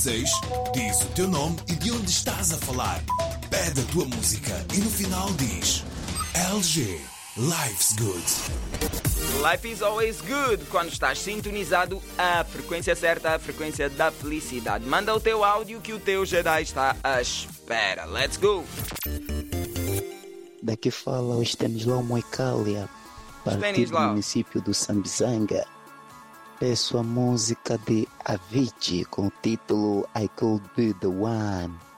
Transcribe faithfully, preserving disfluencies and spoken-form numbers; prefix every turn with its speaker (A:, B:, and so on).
A: seis, diz o teu nome e de onde estás a falar. Pede a tua música e no final diz L G, Life's Good.
B: Life is always good quando estás sintonizado à frequência certa, à frequência da felicidade. Manda o teu áudio que o teu Jedi está à espera. Let's go!
C: Daqui fala o Stanislau Moicalia, partido do
B: Stanislau.
C: município do Sambizanga. Peço a música de Avicii com o título I Could Be The One.